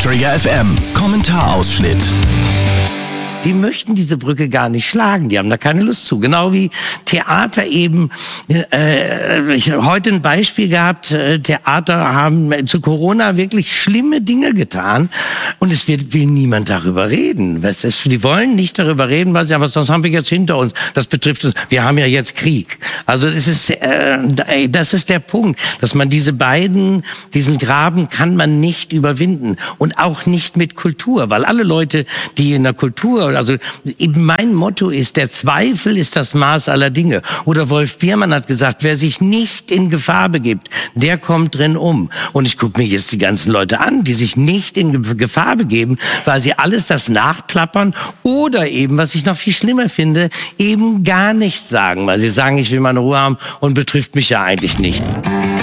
Trigger FM Kommentarausschnitt. Die möchten diese Brücke gar nicht schlagen, die haben da keine Lust zu. Genau wie Theater eben, ich habe heute ein Beispiel gehabt, Theater haben zu Corona wirklich schlimme Dinge getan und es will niemand darüber reden. Die wollen nicht darüber reden, weil sie aber sonst haben wir jetzt hinter uns. Das betrifft uns, wir haben ja jetzt Krieg. Also das ist der Punkt, dass man diesen Graben kann man nicht überwinden und auch nicht mit Kultur, weil alle Leute, die in der Kultur, also eben mein Motto ist, der Zweifel ist das Maß aller Dinge. Oder Wolf Biermann hat gesagt, wer sich nicht in Gefahr begibt, der kommt drin um. Und ich gucke mir jetzt die ganzen Leute an, die sich nicht in Gefahr begeben, weil sie alles das nachplappern oder eben, was ich noch viel schlimmer finde, eben gar nichts sagen, weil sie sagen, ich will meine Ruhe haben und betrifft mich ja eigentlich nicht.